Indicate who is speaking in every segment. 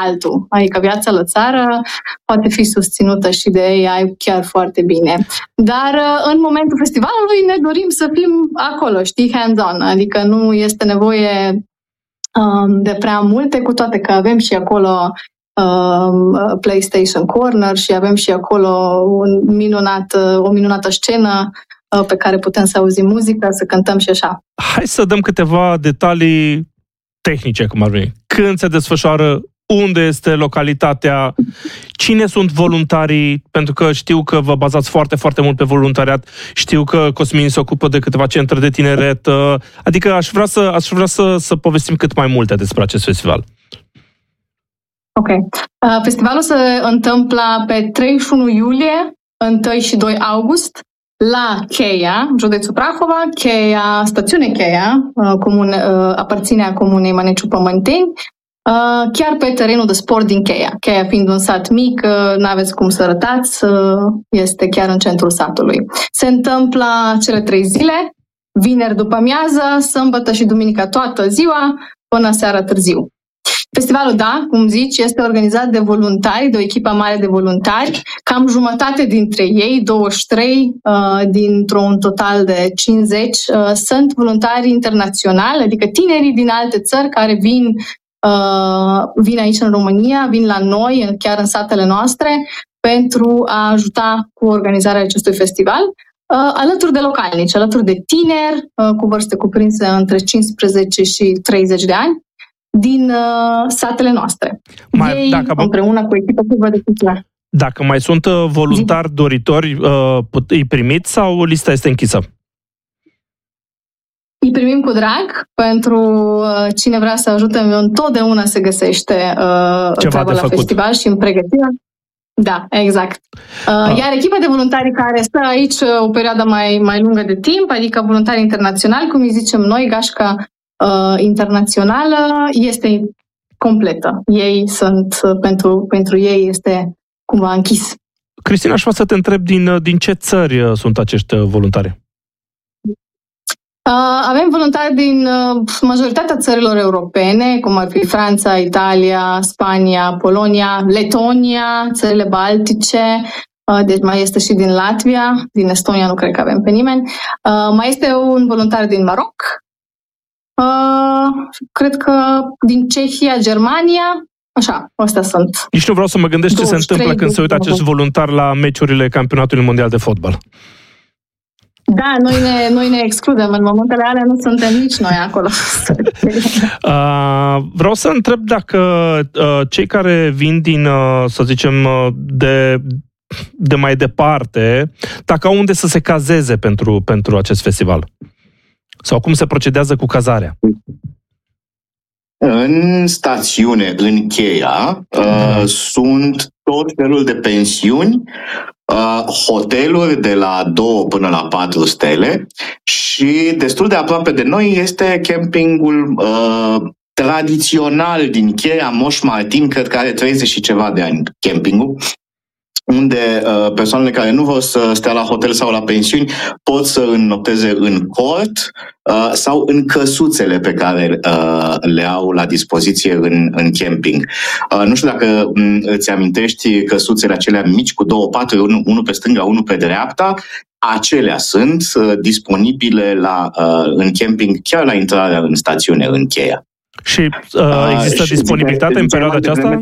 Speaker 1: altul. Adică viața la țară poate fi susținută și de AI chiar foarte bine. Dar în momentul festivalului ne dorim să fim acolo, știi, hands-on. Adică nu este nevoie de prea multe, cu toate că avem și acolo PlayStation Corner și avem și acolo o minunată scenă pe care putem să auzim muzica, să cântăm și așa.
Speaker 2: Hai să dăm câteva detalii tehnice, cum ar veni. Când se desfășoară, unde este localitatea, cine sunt voluntarii, pentru că știu că vă bazați foarte, foarte mult pe voluntariat, știu că Cosmin se ocupă de câteva centre de tineret, adică aș vrea să povestim cât mai multe despre acest festival.
Speaker 1: Ok. Festivalul se întâmplă pe 31 iulie, 1 și 2 august, la Cheia, județul Prahova. Cheia, stațiune Cheia, aparține comunei Maneciu Pământeni, chiar pe terenul de sport din Cheia. Cheia fiind un sat mic, n-aveți cum să arătați, este chiar în centrul satului. Se întâmplă cele 3 zile, vineri după amiază, sâmbătă și duminica toată ziua, până seara târziu. Festivalul, da, cum zici, este organizat de voluntari, de o echipă mare de voluntari. Cam jumătate dintre ei, 23, dintr-un total de 50, sunt voluntari internaționali, adică tinerii din alte țări care vin aici în România, vin la noi, chiar în satele noastre, pentru a ajuta cu organizarea acestui festival, alături de localnici, alături de tineri cu vârste cuprinse între 15 și 30 de ani, din satele noastre. Împreună cu echipa de cultură.
Speaker 2: Dacă mai sunt voluntari doritori, îi primiți sau lista este închisă?
Speaker 1: Îi primim cu drag, pentru cine vrea să ajute, întotdeauna se găsește ceva la făcut. Festival și în pregătire. Da, exact. Iar echipa de voluntari care stă aici o perioadă mai lungă de timp, adică voluntari internaționali, cum îi zicem noi, gașca internațională, este completă. Ei sunt, pentru ei este cumva închis.
Speaker 2: Cristina, aș vrea să te întreb din ce țări sunt acești voluntari?
Speaker 1: Avem voluntari din majoritatea țărilor europene, cum ar fi Franța, Italia, Spania, Polonia, Letonia, țările baltice, deci mai este și din Latvia, din Estonia nu cred că avem pe nimeni. Mai este un voluntar din Maroc, cred că din Cehia, Germania, așa, astea sunt.
Speaker 2: Nici nu vreau să mă gândesc ce se întâmplă când se uită acești voluntari la meciurile campionatului mondial de fotbal.
Speaker 1: Da, noi ne excludem. În momentele alea nu suntem nici noi acolo.
Speaker 2: Vreau să întreb dacă cei care vin din, să zicem, de mai departe, dacă au unde să se cazeze pentru acest festival. Sau cum se procedează cu cazarea?
Speaker 3: În stațiune, în Cheia, sunt tot felul de pensiuni, hoteluri de la 2 până la 4 stele și destul de aproape de noi este campingul tradițional din Cheia, Moș Martin, cred că are 30 și ceva de ani campingul, unde persoanele care nu vor să stea la hotel sau la pensiuni pot să înnopteze în cort sau în căsuțele pe care le au la dispoziție în camping. Nu știu dacă îți amintești căsuțele acelea mici cu 2 paturi, unul pe stânga, unul pe dreapta, acelea sunt disponibile în camping chiar la intrarea în stațiune, în Cheia.
Speaker 2: Și există disponibilitate în perioada aceasta?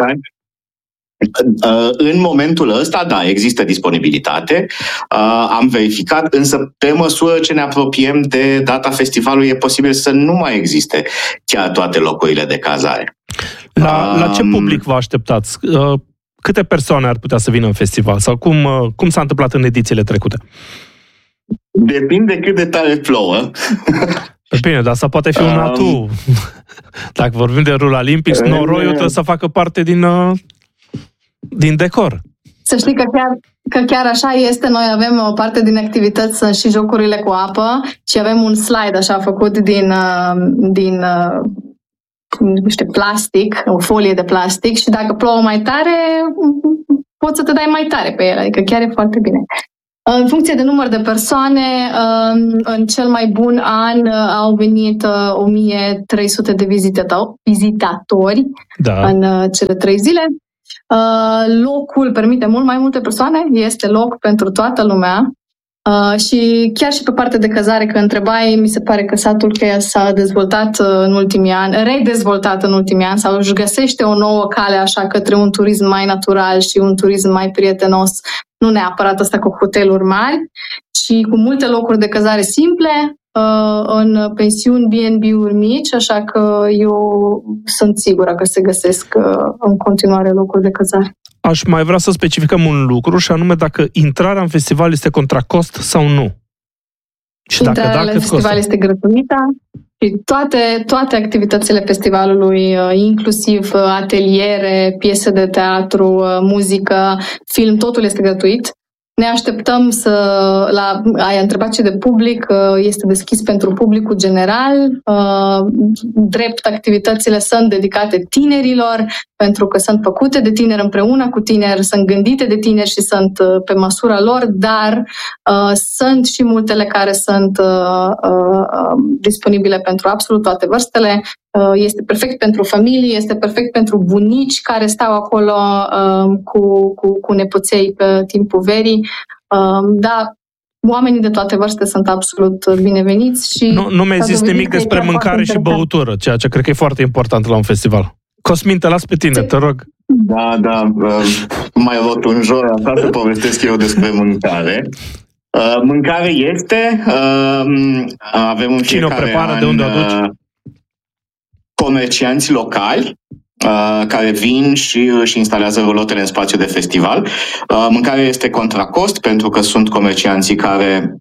Speaker 3: În momentul ăsta, da, există disponibilitate. Am verificat, însă pe măsură ce ne apropiem de data festivalului e posibil să nu mai existe chiar toate locurile de cazare.
Speaker 2: La ce public vă așteptați? Câte persoane ar putea să vină în festival? Sau cum s-a întâmplat în edițiile trecute?
Speaker 3: Depinde cât de tare plouă.
Speaker 2: Bine, dar asta poate fi un atu. Dacă vorbim de Ruralimpics, noroiul trebuie să facă parte din decor. Să știi
Speaker 1: că chiar așa este. Noi avem o parte din activități, sunt și jocurile cu apă și avem un slide așa făcut din niște plastic, o folie de plastic și dacă plouă mai tare, poți să te dai mai tare pe el, adică chiar e foarte bine. În funcție de număr de persoane, în cel mai bun an au venit 1300 de vizitatori în cele 3 zile. Locul permite mult mai multe persoane, este loc pentru toată lumea. Și chiar și pe partea de cazare, că întrebai, mi se pare că satul Cheia s-a dezvoltat în ultimii ani, redezvoltat în ultimii ani, sau își găsește o nouă cale așa către un turism mai natural și un turism mai prietenos, nu neapărat asta cu hoteluri mari, ci cu multe locuri de cazare simple, în pensiuni, B&B-uri mici, așa că eu sunt sigură că se găsesc în continuare locuri de cazare.
Speaker 2: Aș mai vrea să specificăm un lucru, și anume dacă intrarea în festival este contra cost sau nu. Și
Speaker 1: intrarea la festival este gratuită și toate activitățile festivalului, inclusiv ateliere, piese de teatru, muzică, film, totul este gratuit. Ne așteptăm ai întrebat ce de public, este deschis pentru publicul general, drept activitățile sunt dedicate tinerilor, pentru că sunt făcute de tineri împreună cu tineri, sunt gândite de tineri și sunt pe măsura lor, dar sunt și multele care sunt disponibile pentru absolut toate vârstele. Este perfect pentru familii, este perfect pentru bunici care stau acolo cu nepoței pe timpul verii. Da, oamenii de toate vârste sunt absolut bineveniți. Și
Speaker 2: nu mi-ai zis nimic despre mâncare și băutură, ceea ce cred că e foarte important la un festival. Cosmin, te las pe tine, te rog.
Speaker 3: Da, mai rotunjor, așa să povestesc eu despre mâncare. Mâncare este, avem în
Speaker 2: Cine o prepară, de unde o aduci?
Speaker 3: Comercianți locali care vin și își instalează rulotele în spațiu de festival. Mâncarea este contra cost, pentru că sunt comercianții care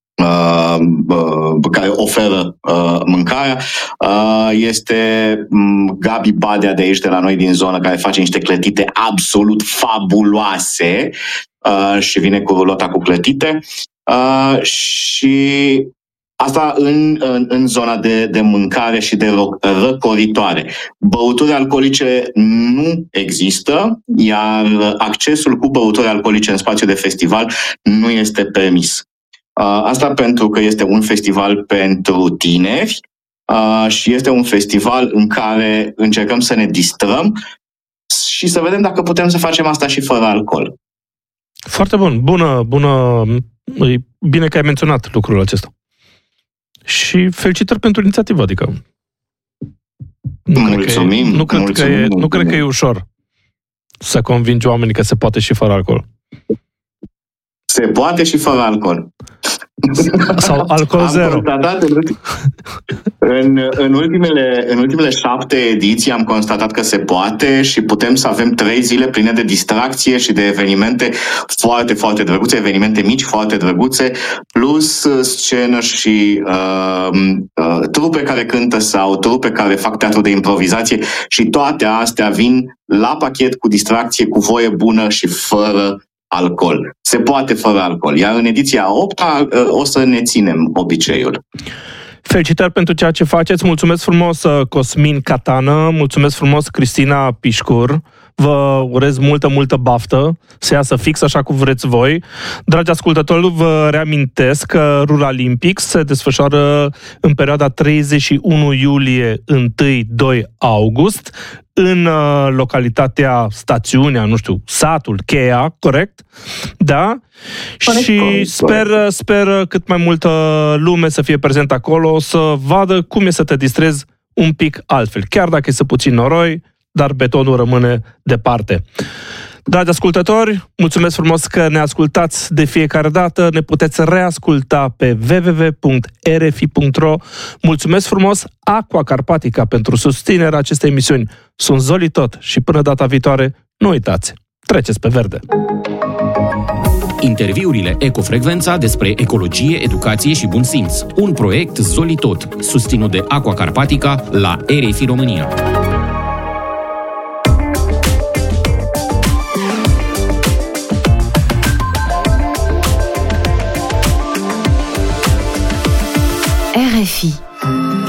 Speaker 3: oferă mâncarea. Este Gabi Badea de aici, de la noi din zonă, care face niște clătite absolut fabuloase și vine cu rulota cu clătite. Și asta în zona de mâncare și de răcoritoare. Băuturi alcoolice nu există, iar accesul cu băuturi alcoolice în spațiu de festival nu este permis. Asta pentru că este un festival pentru tineri și este un festival în care încercăm să ne distrăm și să vedem dacă putem să facem asta și fără alcool.
Speaker 2: Foarte bun. Bună. Bine că ai menționat lucrul acesta. Și felicitări pentru inițiativă, adică nu cred că e ușor să convingi oamenii că se poate și fără alcool.
Speaker 3: Se poate și fără alcool.
Speaker 2: Sau alcool zero.
Speaker 3: În ultimele 7 ediții am constatat că se poate și putem să avem 3 zile pline de distracție și de evenimente foarte, foarte drăguțe, evenimente mici, foarte drăguțe, plus scenă și trupe care cântă sau trupe care fac teatru de improvizație și toate astea vin la pachet cu distracție, cu voie bună și fără alcool. Se poate fără alcool. Iar în ediția 8-a o să ne ținem obiceiul.
Speaker 2: Felicitări pentru ceea ce faceți. Mulțumesc frumos, Cosmin Catană. Mulțumesc frumos, Cristina Pișcur. Vă urez multă baftă, să iasă fix așa cum vreți voi. Dragi ascultători, vă reamintesc că Ruralimpics se desfășoară în perioada 31 iulie, 1-2 august, în localitatea, stațiunea, satul Cheia, corect? Da? Corect, și sper cât mai multă lume să fie prezent acolo, să vadă cum e să te distrezi un pic altfel. Chiar dacă este puțin noroi, dar betonul rămâne departe. Dragi ascultători, mulțumesc frumos că ne ascultați de fiecare dată. Ne puteți reasculta pe www.rfi.ro. Mulțumesc frumos Aqua Carpatica pentru susținerea acestei emisiuni. Sunt Zoli Tot și până data viitoare, nu uitați, treceți pe verde.
Speaker 4: Interviurile Ecofrecvența despre ecologie, educație și bun simț. Un proiect Zoli Tot, susținut de Aqua Carpatica la RFI România.